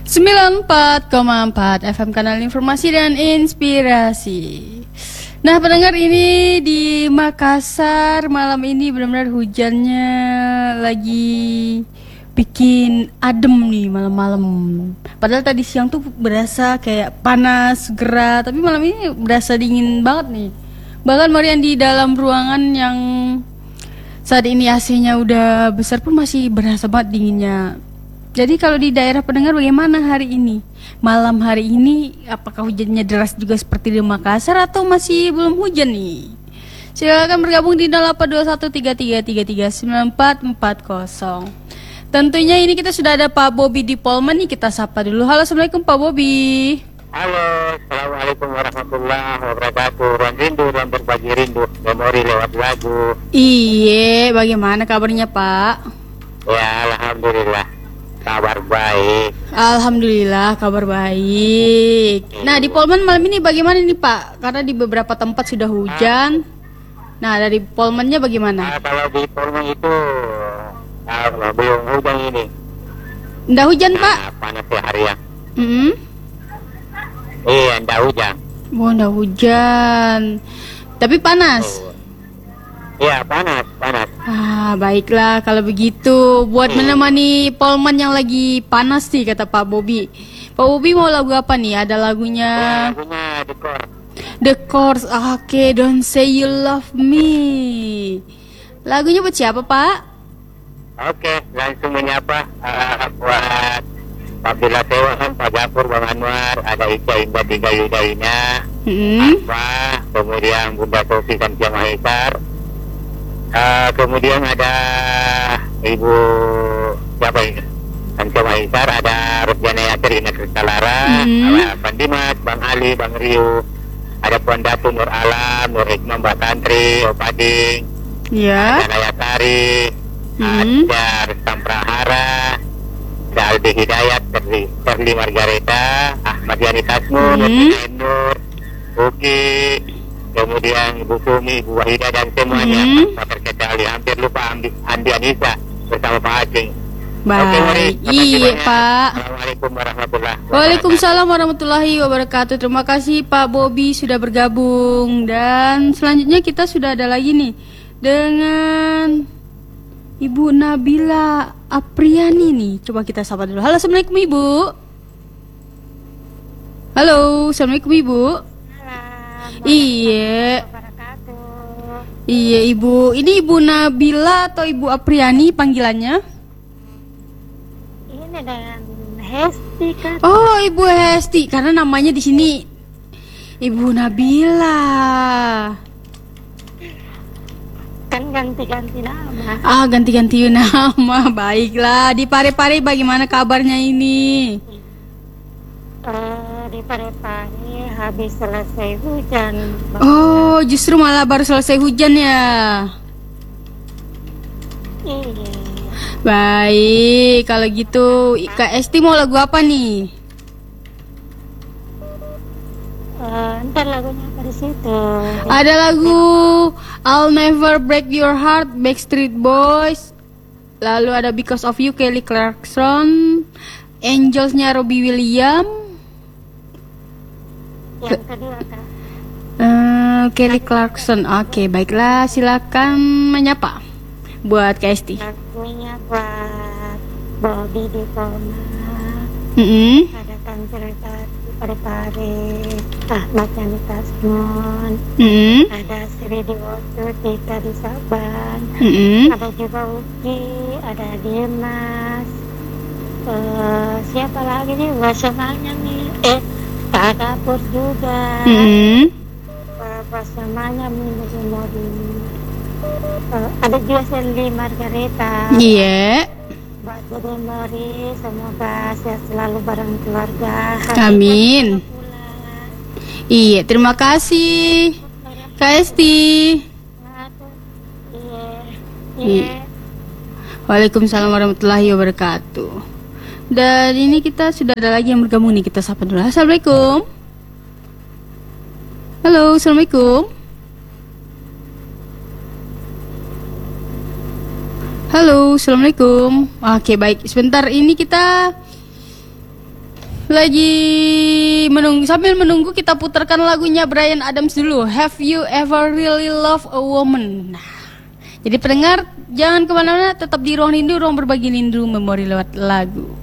94,4 FM Kanal Informasi dan Inspirasi. Nah pendengar, ini di Makassar malam ini benar-benar hujannya lagi bikin adem nih malam-malam. Padahal tadi siang tuh berasa kayak panas, gerah, tapi malam ini berasa dingin banget nih. Bahkan Marian di dalam ruangan yang saat ini AC-nya udah besar pun masih berasa banget dinginnya. Jadi kalau di daerah pendengar bagaimana hari ini? Malam hari ini apakah hujannya deras juga seperti di Makassar atau masih belum hujan nih? Silakan bergabung di 082133339440. Tentunya ini kita sudah ada Pak Bobi di Polman nih, kita sapa dulu. Halo, Assalamualaikum Pak Bobi. Halo, Assalamualaikum warahmatullahi wabarakatuh. Ruang rindu dan berbagi rindu, memori lewat lagu. Iya, bagaimana kabarnya Pak? Ya, alhamdulillah, kabar baik. Alhamdulillah, kabar baik. Nah, di Polman malam ini bagaimana nih Pak? Karena di beberapa tempat sudah hujan. Nah, dari Polmannya bagaimana? Kalau di Polman itu belum hujan ini. Nggak hujan Pak? Panas ya hari ya. Iya, nggak hujan. Oh, nggak hujan. Tapi panas. Iya, panas. Ah, baiklah kalau begitu. Buat menemani Polman yang lagi panas nih, kata Pak Bobi. Pak Bobi mau lagu apa nih? Ada lagunya Lagunya The Chords. Oke, Don't Say You Love Me. Lagunya buat siapa Pak? Oke, langsung menyapa buat Pak Bila Sewan, Pak Japur, Bang Anwar, ada Ica Indah Tiga Yudaina, Apa, kemudian Bunda Sofi dan Tia Mahisar, kemudian ada Ibu siapa ini? Tia Mahisar, ada Rosjana Yasir, Ina Kristalara, ada Bang Dimas, Bang Ali, Bang Riu, ada Puan Datu, Nur Alam, Nur Hikmah, Mbak Tantri, Opading, Ya. ada Naya Sari, ada Restam Prahara, ada Aldi Hidayat, Terli Margareta, Ahmad Yani Tasmun, Nur, Uki, kemudian Ibu Sumi, Ibu Wahida dan semuanya tanpa terkecuali. Hampir lupa Andi Anissa bersama Pak Acing. Baik, iya Pak. Assalamualaikum warahmatullahi wabarakatuh. Waalaikumsalam warahmatullahi wabarakatuh. Terima kasih Pak Bobi sudah bergabung. Dan selanjutnya kita sudah ada lagi nih dengan Ibu Nabila Apriani nih. Coba kita sapa dulu. Halo, Assalamualaikum Ibu. Halo, Assalamualaikum Ibu. Iya. Iya Ibu. Ini Ibu Nabila atau Ibu Apriani panggilannya? Ini dengan Hesti kan? Oh, Ibu Hesti. Karena namanya di sini Ibu Nabila. Kan ganti-ganti nama. Ah, ganti-ganti nama. Baiklah. Di Parepare bagaimana kabarnya ini? Di Parepare habis selesai hujan. Oh, justru malah baru selesai hujan ya. Iya. Baik, kalau gitu Kak Esti mau lagu apa nih? Ntar lagunya apa di situ? Ada lagu I'll Never Break Your Heart, Backstreet Boys. Lalu ada Because of You, Kelly Clarkson. Angels-nya Robbie Williams. Yang kedua Kak. Kelly Clarkson. Oke, baiklah, silakan menyapa buat Kak Esti. Lagunya buat Bobby di Polma. Ada kan cerita di Parepare, Ahmad Yani Tasmun. Ada Sri Diwoto, Tika di Saban. Ada juga Uki, ada Dimas. Siapa lagi nih? Wasamanya nih. Pak Kapur juga. Wasamanya Modi. Ada juga Seli Margareta. Iya. Buat Dede Mori, semoga sehat selalu bareng keluarga. Amin. Iya, terima kasih Kak Esti. Iya. Waalaikumsalam warahmatullahi wabarakatuh. Dan ini kita sudah ada lagi yang bergabung nih, kita sapa dulu. Assalamualaikum. Halo, Assalamualaikum. Halo, Assalamualaikum. Oke, baik. Sebentar, ini kita Lagi sambil menunggu kita putarkan lagunya Bryan Adams dulu. Have you ever really loved a woman? Nah, jadi pendengar jangan kemana-mana, tetap di Ruang Rindu, ruang berbagi rindu memori lewat lagu.